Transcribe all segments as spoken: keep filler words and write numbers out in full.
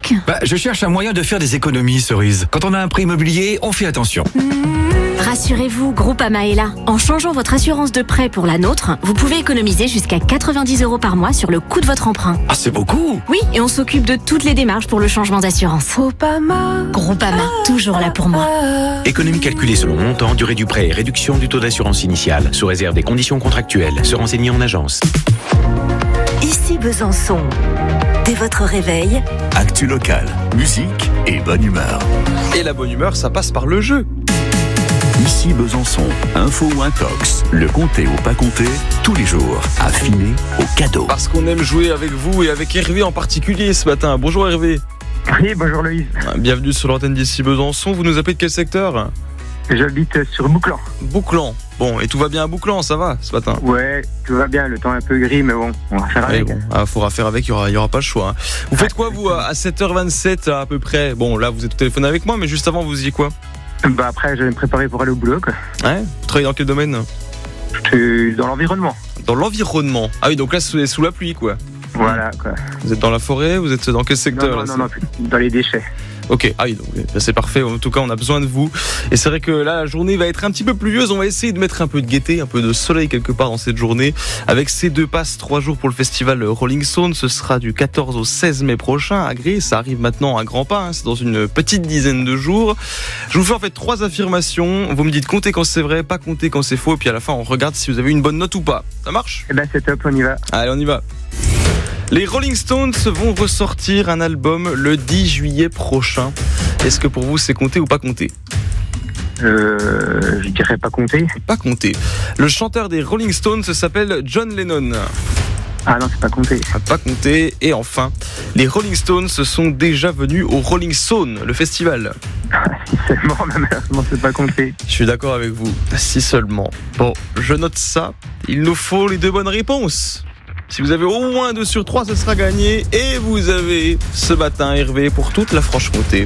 risque ? Bah, je cherche un moyen de faire des économies, Cerise. Quand on a un prêt immobilier, on fait attention. Rassurez-vous, Groupama est là. En changeant votre assurance de prêt pour la nôtre, vous pouvez économiser jusqu'à quatre-vingt-dix euros par mois sur le coût de votre emprunt. Ah, c'est beaucoup! Oui, et on s'occupe de toutes les démarches pour le changement d'assurance. Groupama. Groupama, toujours là pour moi. Économie calculée selon montant, durée du prêt et réduction du taux d'assurance initiale, sous réserve des conditions contractuelles. Se renseigner en agence. Ici Besançon. Dès votre réveil, actu local, musique et bonne humeur. Et la bonne humeur, ça passe par le jeu. Ici Besançon, info ou intox, le compter ou pas compter, tous les jours, affiné au cadeau. Parce qu'on aime jouer avec vous et avec Hervé en particulier ce matin. Bonjour Hervé. Oui, bonjour Loïs. Bienvenue sur l'antenne d'Ici Besançon. Vous nous appelez de quel secteur ? J'habite sur Bouclan. Bouclan. Bon, et tout va bien à Bouclan, ça va ce matin ? Ouais, tout va bien, le temps est un peu gris, mais bon, on va faire avec. Bon, il faudra faire avec, il n'y aura, il y aura pas le choix. Hein. Vous faites quoi vous à sept heures vingt-sept à peu près ? Bon, là vous êtes au téléphone avec moi, mais juste avant vous faisiez quoi ? Bah après, je vais me préparer pour aller au boulot, quoi. Ouais. Vous travaillez dans quel domaine ? Je suis dans l'environnement. Dans l'environnement. Ah oui, donc là sous, sous la pluie, quoi. Voilà, quoi. Vous êtes dans la forêt ? Vous êtes dans quel secteur ? Non, non, là, non, non, dans les déchets. Ok, ah oui, donc c'est parfait. En tout cas, on a besoin de vous. Et c'est vrai que là, la journée va être un petit peu pluvieuse. On va essayer de mettre un peu de gaieté, un peu de soleil quelque part dans cette journée. Avec ces deux passes, trois jours pour le festival Rolling Stone. Ce sera du quatorze au seize mai prochain à Gré. Ça arrive maintenant à grands pas. Hein. C'est dans une petite dizaine de jours. Je vous fais en fait trois affirmations. Vous me dites comptez quand c'est vrai, pas comptez quand c'est faux. Et puis à la fin, on regarde si vous avez une bonne note ou pas. Ça marche ? Eh ben c'est top, on y va. Allez, on y va. Les Rolling Stones vont ressortir un album le dix juillet prochain. Est-ce que pour vous c'est compté ou pas compté ? Euh, je dirais pas compté. Pas compté. Le chanteur des Rolling Stones s'appelle John Lennon. Ah non, c'est pas compté. Pas compté. Et enfin, les Rolling Stones sont déjà venus au Rolling Stone, le festival. Si seulement, malheureusement, c'est pas compté. Je suis d'accord avec vous. Si seulement. Bon, je note ça. Il nous faut les deux bonnes réponses. Si vous avez au moins deux sur trois, ce sera gagné. Et vous avez ce matin Hervé pour toute la Franche-Comté.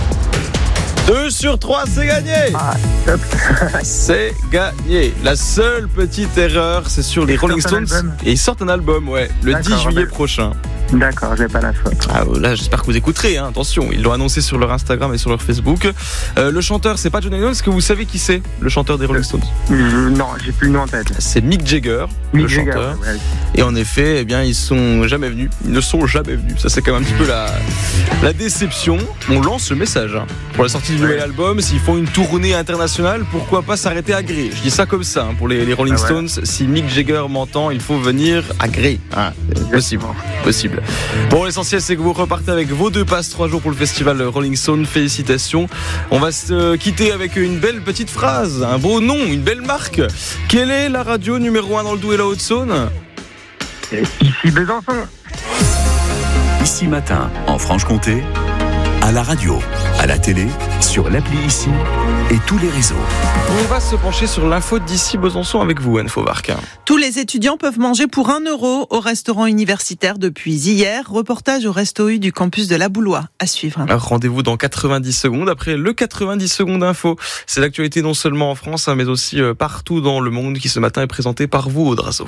deux sur trois, c'est gagné. Ah, top. C'est gagné. La seule petite erreur, c'est sur les Rolling Stones. Et ils sortent un album, ouais, le D'accord, dix juillet ben... prochain. D'accord, j'ai pas la faute. Ah, là, j'espère que vous écouterez, hein. Attention, ils l'ont annoncé sur leur Instagram et sur leur Facebook. Euh, le chanteur, c'est pas John Lennon. Est-ce que vous savez qui c'est, le chanteur des Rolling Stones ? Je... Non, j'ai plus le nom en tête. C'est Mick Jagger, Mick le Jagger, chanteur. Ouais. Et en effet, eh bien, ils sont jamais venus. Ils ne sont jamais venus. Ça, c'est quand même un petit peu la, la déception. On lance le message hein. Pour la sortie du nouvel album. S'ils font une tournée internationale, pourquoi pas s'arrêter à Gré ? Je dis ça comme ça hein, pour les, les Rolling ah ouais. Stones. Si Mick Jagger m'entend, il faut venir à Gré. Ah, possible, possible. Bon, l'essentiel, c'est que vous repartez avec vos deux passes trois jours pour le festival Rolling Stone. Félicitations. On va se quitter avec une belle petite phrase, un beau nom, une belle marque. Quelle est la radio numéro un dans le Doubs et la Haute-Saône ? Ici Besançon. Ici Matin, en Franche-Comté, à la radio, à la télé, sur l'appli Ici et tous les réseaux. On va se pencher sur l'info d'Ici Besançon avec vous, Anne Fauvarc. Tous les étudiants peuvent manger pour un euro au restaurant universitaire depuis hier. Reportage au Resto U du campus de la Boulois à suivre. Rendez-vous dans quatre-vingt-dix secondes après le quatre-vingt-dix secondes info. C'est l'actualité non seulement en France, mais aussi partout dans le monde qui ce matin est présentée par vous, Audrazo.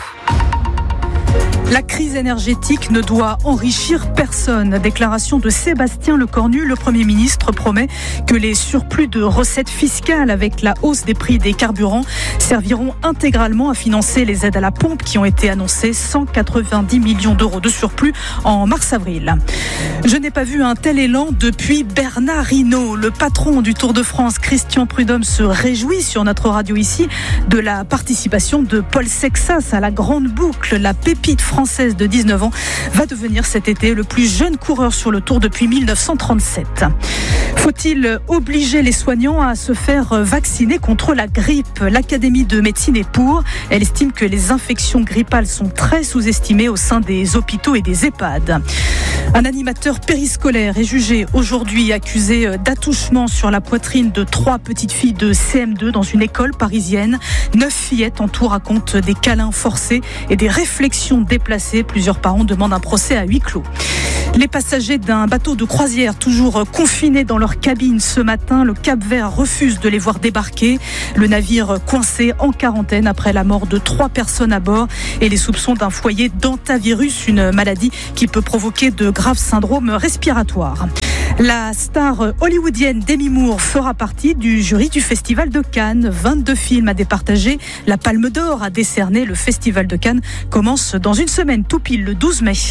La crise énergétique ne doit enrichir personne. Déclaration de Sébastien Lecornu. Le Premier ministre promet que les surplus de recettes fiscales avec la hausse des prix des carburants serviront intégralement à financer les aides à la pompe qui ont été annoncées. cent quatre-vingt-dix millions d'euros de surplus en mars-avril. Je n'ai pas vu un tel élan depuis Bernard Hinault. Le patron du Tour de France, Christian Prudhomme, se réjouit sur notre radio ici de la participation de Paul Sexas à la Grande Boucle. La pépite française de dix-neuf ans va devenir cet été le plus jeune coureur sur le Tour depuis dix-neuf cent trente-sept. Faut-il obliger les soignants à se faire vacciner contre la grippe ? L'Académie de médecine est pour. Elle estime que les infections grippales sont très sous-estimées au sein des hôpitaux et des EHPAD. Un animateur périscolaire est jugé aujourd'hui accusé d'attouchement sur la poitrine de trois petites filles de C M deux dans une école parisienne. Neuf fillettes en tout racontent des câlins forcés et des réflexions déplacées. Plusieurs parents demandent un procès à huis clos. Les passagers d'un bateau de croisière toujours confinés dans leur leur cabine ce matin. Le Cap-Vert refuse de les voir débarquer. Le navire coincé en quarantaine après la mort de trois personnes à bord et les soupçons d'un foyer d'hantavirus, une maladie qui peut provoquer de graves syndromes respiratoires. La star hollywoodienne Demi Moore fera partie du jury du Festival de Cannes. vingt-deux films à départager. La Palme d'Or à décerner. Le Festival de Cannes commence dans une semaine, tout pile le douze mai.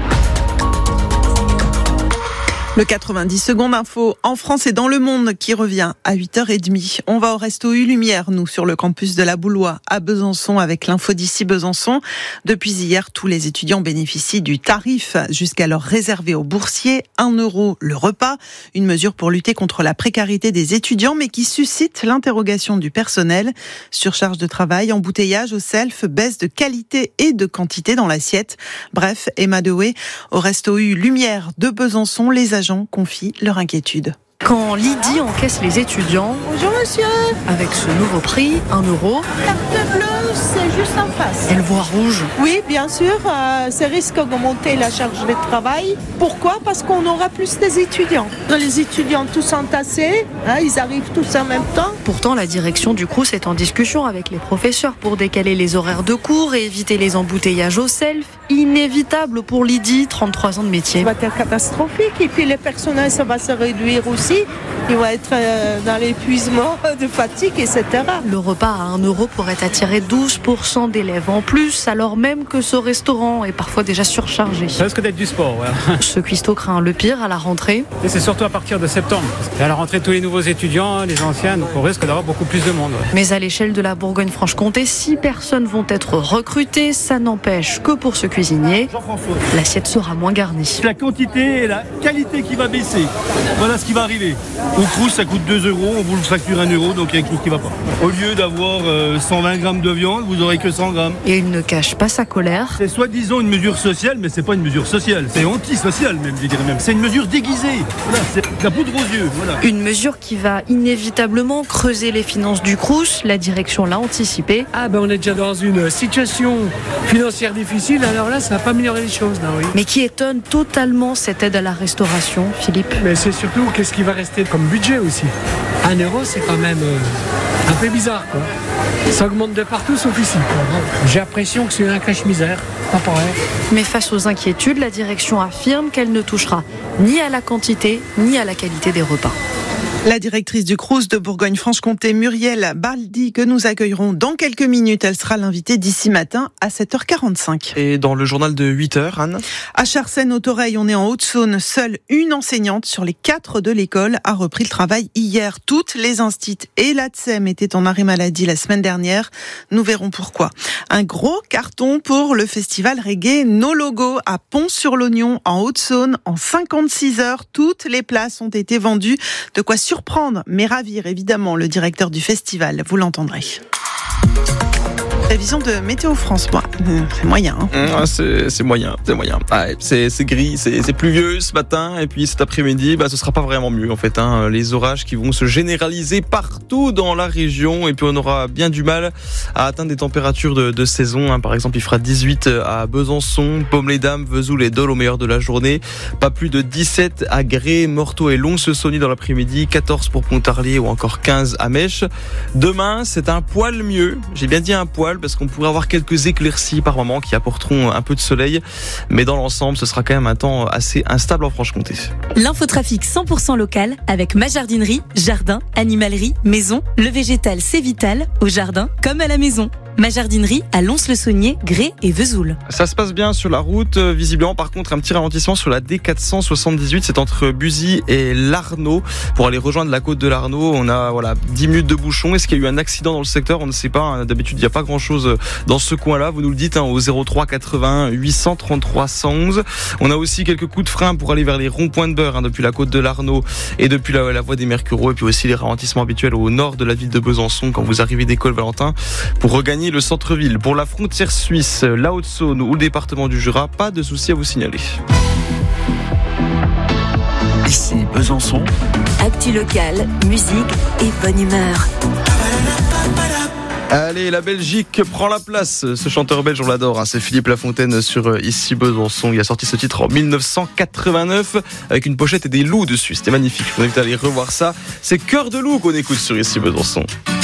Le quatre-vingt-dix secondes info en France et dans le monde qui revient à huit heures trente. On va au Resto U Lumière, nous, sur le campus de la Boulois à Besançon avec l'info d'ici Besançon. Depuis hier, tous les étudiants bénéficient du tarif jusqu'alors réservé aux boursiers, un euro le repas. Une mesure pour lutter contre la précarité des étudiants, mais qui suscite l'interrogation du personnel. Surcharge de travail, embouteillage au self, baisse de qualité et de quantité dans l'assiette. Bref, Emma Dewey, au Resto U Lumière de Besançon, les agents confient leur inquiétude. Quand Lydie encaisse les étudiants, bonjour monsieur, avec ce nouveau prix, un euro, carte bleue, c'est juste en face. Elle voit rouge. Oui, bien sûr, euh, ça risque d'augmenter la charge de travail. Pourquoi ? Parce qu'on aura plus des étudiants. Les étudiants tous entassés, hein, ils arrivent tous en même temps. Pourtant, la direction du Crous est en discussion avec les professeurs pour décaler les horaires de cours et éviter les embouteillages au self. Inévitable pour Lydie, trente-trois ans de métier. Ça va être catastrophique et puis les personnels, ça va se réduire aussi. Ils vont être dans l'épuisement de fatigue, et cetera. Le repas à un euro pourrait attirer douze pour cent d'élèves en plus, alors même que ce restaurant est parfois déjà surchargé. Ça risque d'être du sport, voilà. Ce cuistot craint le pire à la rentrée. Et c'est surtout à partir de septembre. À la rentrée, tous les nouveaux étudiants, les anciens, donc on risque d'avoir beaucoup plus de monde. Ouais. Mais à l'échelle de la Bourgogne-Franche-Comté, six personnes vont être recrutées. Ça n'empêche que pour ce cuisinier, l'assiette sera moins garnie. La quantité et la qualité qui va baisser. Voilà ce qui va arriver. Au Crous, ça coûte deux euros, on vous le facture un euro, donc il y a quelque chose qui ne va pas. Au lieu d'avoir euh, cent vingt grammes de viande, vous n'aurez que cent grammes. Et il ne cache pas sa colère. C'est soi-disant une mesure sociale, mais c'est pas une mesure sociale. C'est antisocial même, je dirais même. C'est une mesure déguisée. Voilà, c'est la poudre aux yeux. Voilà. Une mesure qui va inévitablement creuser les finances du Crous. La direction l'a anticipé. Ah ben on est déjà dans une situation financière difficile, alors là ça va pas améliorer les choses. Non, oui. Mais qui étonne totalement cette aide à la restauration, Philippe. Mais c'est surtout qu'est-ce qui va rester comme budget aussi. Un euro, c'est quand même euh, un peu bizarre, quoi. Ça augmente de partout sauf ici. J'ai l'impression que c'est un cache-misère. Pas pareil. Mais face aux inquiétudes, la direction affirme qu'elle ne touchera ni à la quantité ni à la qualité des repas. La directrice du Crous de Bourgogne-Franche-Comté, Muriel Baldi, que nous accueillerons dans quelques minutes. Elle sera l'invitée d'ici matin à sept heures quarante-cinq. Et dans le journal de huit heures, Anne ? À Charcennes-Haute-Oreille, on est en Haute-Saône. Seule une enseignante sur les quatre de l'école a repris le travail hier. Toutes les instits et l'A T S E M étaient en arrêt maladie la semaine dernière. Nous verrons pourquoi. Un gros carton pour le festival reggae No Logo à Pont-sur-l'Oignon en Haute-Saône. En cinquante-six heures, toutes les places ont été vendues. De quoi surprendre, mais ravir évidemment le directeur du festival. Vous l'entendrez. Prévision de Météo France, moi, c'est moyen. Hein. Mmh, c'est, c'est moyen, c'est moyen. Ah, c'est, c'est gris, c'est, c'est pluvieux ce matin, et puis cet après-midi, bah, ce sera pas vraiment mieux en fait. Hein. Les orages qui vont se généraliser partout dans la région, et puis on aura bien du mal à atteindre des températures de, de saison. Hein. Par exemple, il fera dix-huit à Besançon, Baume-les-Dames, Vesoul et Dole au meilleur de la journée. Pas plus de dix-sept à Grès, Morteau et Lons-le-Saunier dans l'après-midi, quatorze pour Pontarlier ou encore quinze à Mèche. Demain, c'est un poil mieux. J'ai bien dit un poil, parce qu'on pourrait avoir quelques éclaircies par moment qui apporteront un peu de soleil, mais dans l'ensemble ce sera quand même un temps assez instable en Franche-Comté. L'infotrafic cent pour cent local avec ma jardinerie, jardin, animalerie, maison, le végétal c'est vital, au jardin comme à la maison. Ma jardinerie à Lons-le-Saunier, Grès et Vesoul. Ça se passe bien sur la route, visiblement par contre un petit ralentissement sur la D quatre cent soixante-dix-huit, c'est entre Buzy et Larnaud. Pour aller rejoindre la côte de Larnaud, on a voilà dix minutes de bouchon. Est-ce qu'il y a eu un accident dans le secteur ? On ne sait pas, d'habitude il n'y a pas grand chose dans ce coin-là. Vous nous le dites hein, au zéro trois quatre-vingt-un huit cent trente-trois cent onze. On a aussi quelques coups de frein pour aller vers les ronds-points de Beurre hein, depuis la côte de Larnaud et depuis la, la voie des Mercureaux, et puis aussi les ralentissements habituels au nord de la ville de Besançon quand vous arrivez d'école Valentin pour regagner le centre-ville. Pour la frontière suisse, la Haute-Saône ou le département du Jura, pas de souci à vous signaler. Ici Besançon. Actu local, musique et bonne humeur. Allez, la Belgique prend la place. Ce chanteur belge, on l'adore, hein, c'est Philippe Lafontaine sur Ici Besançon. Il a sorti ce titre en dix-neuf cent quatre-vingt-neuf avec une pochette et des loups dessus. C'était magnifique. Je vous invite à aller revoir ça. C'est Cœur de loup qu'on écoute sur Ici Besançon.